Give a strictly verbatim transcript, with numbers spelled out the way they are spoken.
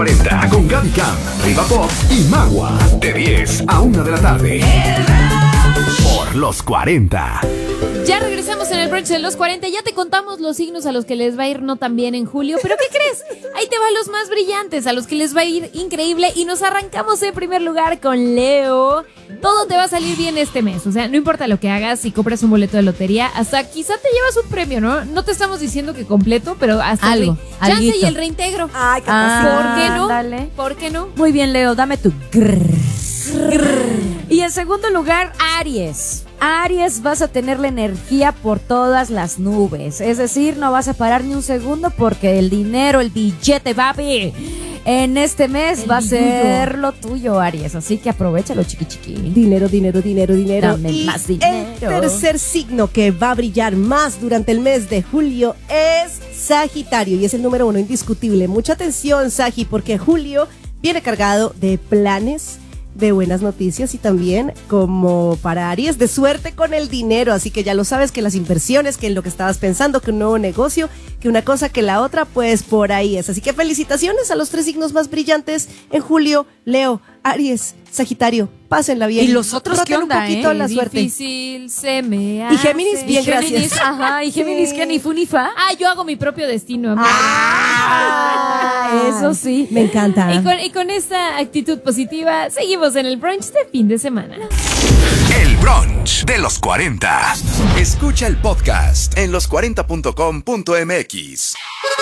cuarenta con Gaby Cam, Riva Pop y Magua. De diez a una de la tarde. Por los cuarenta. Ya regresamos en el brunch de los cuarenta. Ya te contamos los signos a los que les va a ir no tan bien en julio. ¿Pero qué crees? Ahí te van los más brillantes, a los que les va a ir increíble. Y nos arrancamos en primer lugar con Leo. Todo te va a salir bien este mes. O sea, no importa lo que hagas, si compras un boleto de lotería, hasta quizá te llevas un premio, ¿no? No te estamos diciendo que completo, pero hasta algo, el chance alguito. y el reintegro. Ay, qué ¿Por qué no? Dale. ¿Por qué no? Muy bien, Leo, dame tu grrr, grrr. Y en segundo lugar, Aries. Aries, vas a tener la energía por todas las nubes. Es decir, no vas a parar ni un segundo porque el dinero, el billete, papi, en este mes El va a billullo. ser lo tuyo, Aries. Así que aprovechalo, chiqui chiqui. Dinero, dinero, dinero, dinero. Dame y más dinero. el tercer signo que va a brillar más durante el mes de julio es Sagitario y es el número uno indiscutible. Mucha atención, Sagi, porque julio viene cargado de planes, de buenas noticias y también, como para Aries, de suerte con el dinero. Así que ya lo sabes, que las inversiones, que en lo que estabas pensando, que un nuevo negocio, que una cosa, que la otra, pues por ahí es. Así que felicitaciones a los tres signos más brillantes en julio: Leo, Aries, Sagitario. Pásenla bien. ¿Y los otros qué Roten onda, un poquito eh? la suerte. Difícil se me hace. Y Géminis, bien, Y Géminis, gracias. ajá, y Géminis, Sí. que ni fu ni fa. Ah, yo hago mi propio destino, amigo. Ah, eso sí. Me encanta. Y con, y con esta actitud positiva, seguimos en el brunch de fin de semana. El brunch de los cuarenta. Escucha el podcast en los cuarenta punto com punto m x.